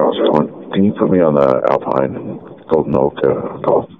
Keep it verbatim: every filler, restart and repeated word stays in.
Can you put me on the Alpine and Golden Oak uh, call?